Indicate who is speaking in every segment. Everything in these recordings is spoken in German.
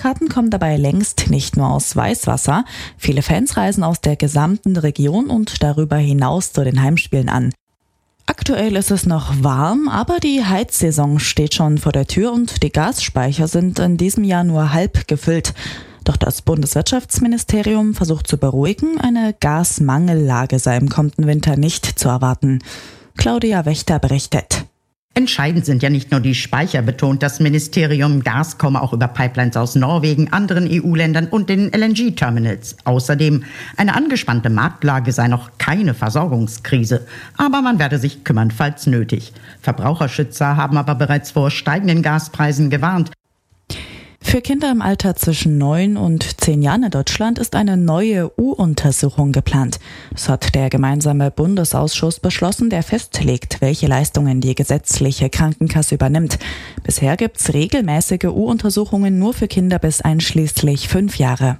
Speaker 1: Dauerkarten kommen dabei längst nicht nur aus Weißwasser. Viele Fans reisen aus der gesamten Region und darüber hinaus zu den Heimspielen an. Aktuell ist es noch warm, aber die Heizsaison steht schon vor der Tür und die Gasspeicher sind in diesem Jahr nur halb gefüllt. Doch das Bundeswirtschaftsministerium versucht zu beruhigen, eine Gasmangellage sei im kommenden Winter nicht zu erwarten. Claudia Wächter berichtet.
Speaker 2: Entscheidend sind ja nicht nur die Speicher, betont das Ministerium. Gas komme auch über Pipelines aus Norwegen, anderen EU-Ländern und den LNG-Terminals. Außerdem, eine angespannte Marktlage sei noch keine Versorgungskrise. Aber man werde sich kümmern, falls nötig. Verbraucherschützer haben aber bereits vor steigenden Gaspreisen gewarnt.
Speaker 1: Für Kinder im Alter zwischen 9 und 10 Jahren in Deutschland ist eine neue U-Untersuchung geplant. Das hat der gemeinsame Bundesausschuss beschlossen, der festlegt, welche Leistungen die gesetzliche Krankenkasse übernimmt. Bisher gibt's regelmäßige U-Untersuchungen nur für Kinder bis einschließlich 5 Jahre.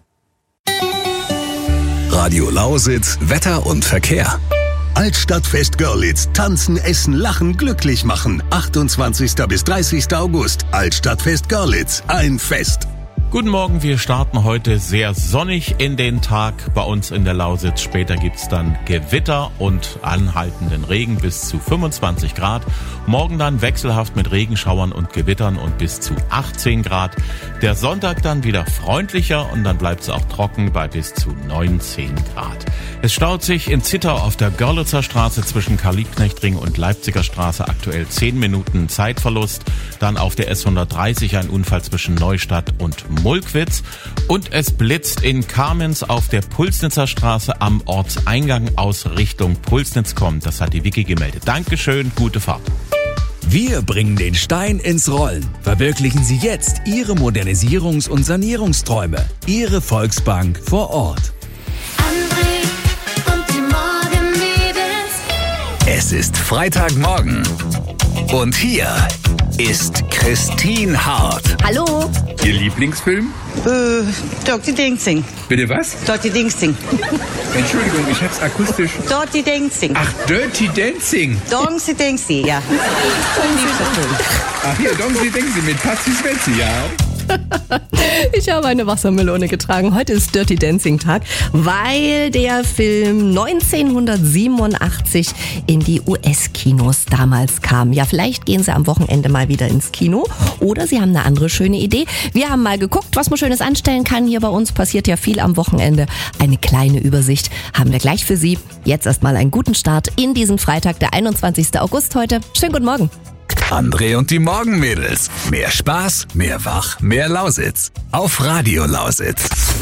Speaker 3: Radio Lausitz, Wetter und Verkehr. Altstadtfest Görlitz. Tanzen, essen, lachen, glücklich machen. 28. bis 30. August. Altstadtfest Görlitz. Ein Fest.
Speaker 4: Guten Morgen, wir starten heute sehr sonnig in den Tag bei uns in der Lausitz. Später gibt's dann Gewitter und anhaltenden Regen bis zu 25 Grad. Morgen dann wechselhaft mit Regenschauern und Gewittern und bis zu 18 Grad. Der Sonntag dann wieder freundlicher und dann bleibt es auch trocken bei bis zu 19 Grad. Es staut sich in Zittau auf der Görlitzer Straße zwischen Karl-Liebknecht-Ring und Leipziger Straße aktuell 10 Minuten Zeitverlust. Dann auf der S130 ein Unfall zwischen Neustadt und Mulkwitz. Und es blitzt in Kamenz auf der Pulsnitzer Straße am Ortseingang aus Richtung Pulsnitz kommt. Das hat die Wiki gemeldet. Dankeschön, gute Fahrt.
Speaker 3: Wir bringen den Stein ins Rollen. Verwirklichen Sie jetzt Ihre Modernisierungs- und Sanierungsträume. Ihre Volksbank vor Ort. Es ist Freitagmorgen. Und hier ist Christine Hart.
Speaker 5: Hallo.
Speaker 6: Ihr Lieblingsfilm?
Speaker 5: Dirty Dancing.
Speaker 6: Bitte was?
Speaker 5: Dirty Dancing.
Speaker 6: Entschuldigung, ich hab's akustisch.
Speaker 5: Dirty Dancing.
Speaker 6: Ach, Dirty Dancing.
Speaker 5: Dirty Dancing, ja.
Speaker 6: Ach hier, Dongsi Dengsi mit Patsy Svenzi, ja.
Speaker 7: Ich habe eine Wassermelone getragen. Heute ist Dirty Dancing Tag, weil der Film 1987 in die US-Kinos damals kam. Ja, vielleicht gehen Sie am Wochenende mal wieder ins Kino oder Sie haben eine andere schöne Idee. Wir haben mal geguckt, was man Schönes anstellen kann. Hier bei uns passiert ja viel am Wochenende. Eine kleine Übersicht haben wir gleich für Sie. Jetzt erstmal einen guten Start in diesen Freitag, der 21. August heute. Schönen guten Morgen.
Speaker 3: André und die Morgenmädels. Mehr Spaß, mehr Wach, mehr Lausitz. Auf Radio Lausitz.